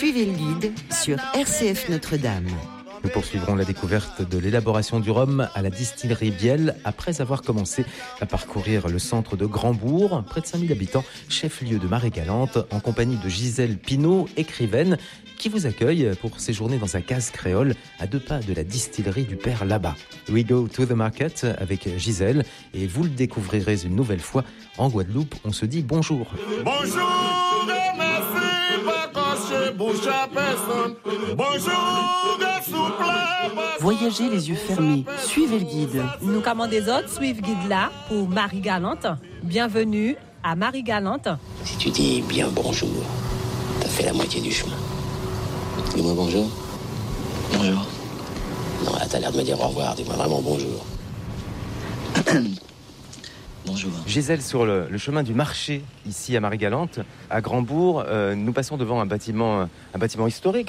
Suivez le guide sur RCF Notre-Dame. Nous poursuivrons la découverte de l'élaboration du rhum à la distillerie Biel après avoir commencé à parcourir le centre de Grandbourg, près de 5000 habitants, chef-lieu de Marie-Galante, en compagnie de Gisèle Pinault, écrivaine, qui vous accueille pour séjourner dans sa case créole à 2 pas de la distillerie du Père Labat. We go to the market avec Gisèle et vous le découvrirez une nouvelle fois. En Guadeloupe, on se dit bonjour. Bonjour et merci, pas cacher bouche à personne. Bonjour et souple. Voyagez les yeux fermés, suivez le guide. Nous, comme des autres, suivent guide là pour Marie-Galante. Bienvenue à Marie-Galante. Si tu dis bien bonjour, t'as fait la moitié du chemin. Dis-moi bonjour. Bonjour. Non, là, t'as l'air de me dire au revoir. Dis-moi vraiment bonjour. Bonjour. Gisèle, sur le chemin du marché, ici à Marie-Galante, à Grandbourg, nous passons devant un bâtiment historique,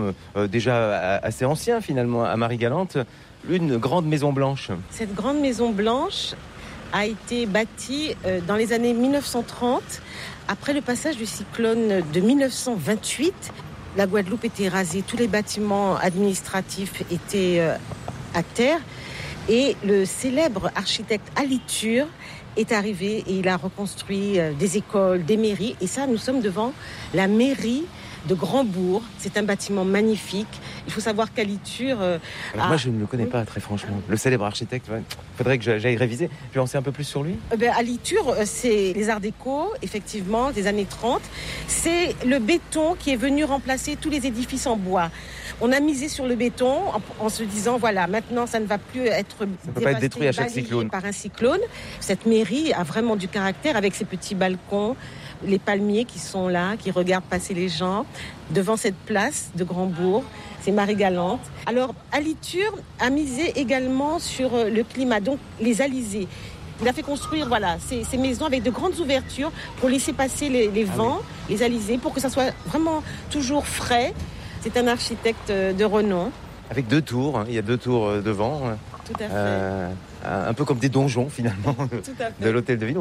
déjà assez ancien finalement, à Marie-Galante, une grande maison blanche. Cette grande maison blanche a été bâtie dans les années 1930, après le passage du cyclone de 1928. La Guadeloupe était rasée, tous les bâtiments administratifs étaient à terre, et le célèbre architecte Aliture est arrivé et il a reconstruit des écoles, des mairies. Et ça, nous sommes devant la mairie de Grandbourg. C'est un bâtiment magnifique. Il faut savoir qu'Aliture... Moi, je ne le connais pas très franchement. Le célèbre architecte, il faudrait que j'aille réviser. Tu en sais un peu plus sur lui ? Aliture, c'est les arts déco, effectivement, des années 30. C'est le béton qui est venu remplacer tous les édifices en bois. On a misé sur le béton en se disant, voilà, maintenant, ça ne va plus être détruit à chaque cyclone. Par un cyclone. Cette mairie a vraiment du caractère avec ses petits balcons, les palmiers qui sont là, qui regardent passer les gens devant cette place de Grandbourg. C'est Marie-Galante. Alors, Aliture a misé également sur le climat, donc les alizés. Il a fait construire ces maisons avec de grandes ouvertures pour laisser passer les vents, les alizés, pour que ça soit vraiment toujours frais. C'est un architecte de renom. Avec 2 tours, il y a 2 tours devant. Tout à fait. Un peu comme des donjons finalement Tout à fait. de l'hôtel de ville.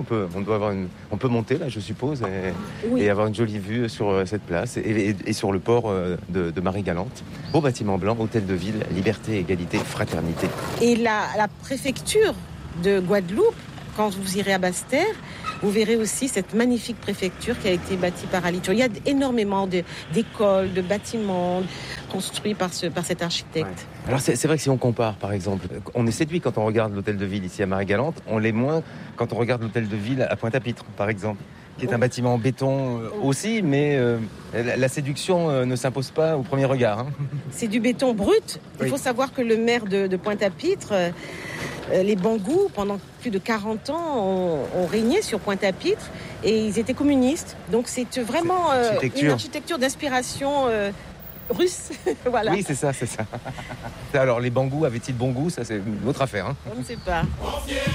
On peut monter là, je suppose, et avoir une jolie vue sur cette place et sur le port de Marie-Galante. Beau bâtiment blanc, hôtel de ville, liberté, égalité, fraternité. Et la préfecture de Guadeloupe, quand vous irez à Basse-Terre, vous verrez aussi cette magnifique préfecture qui a été bâtie par Aliture. Il y a énormément d'écoles, de bâtiments construits par cet architecte. Ouais. Alors c'est vrai que si on compare, par exemple, on est séduit quand on regarde l'hôtel de ville ici à Marie-Galante, on l'est moins quand on regarde l'hôtel de ville à Pointe-à-Pitre, par exemple, qui est un bâtiment en béton aussi, mais la séduction ne s'impose pas au premier regard. Hein. C'est du béton brut. Il faut savoir que le maire de Pointe-à-Pitre, les Bangous, pendant plus de 40 ans, ont régné sur Pointe-à-Pitre et ils étaient communistes. Donc c'est vraiment une architecture d'inspiration russe. Voilà. Oui, c'est ça. Alors les Bangous avaient-ils bon goût ? Ça, c'est une autre affaire. Hein. On ne sait pas.